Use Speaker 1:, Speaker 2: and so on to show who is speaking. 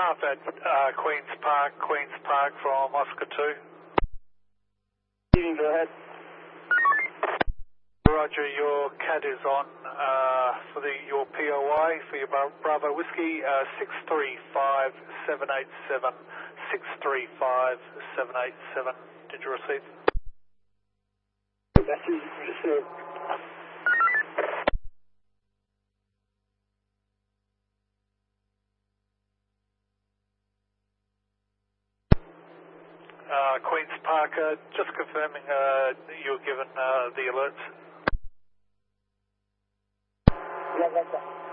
Speaker 1: staff at Queen's Park from Oscar 2.
Speaker 2: Go ahead.
Speaker 1: Roger, your CAD is on for your POI for your Bravo Whiskey 635787. 635787. Did you receive?
Speaker 2: Message received.
Speaker 1: Queen's Park, just confirming you were given the alerts.
Speaker 2: Yeah, that's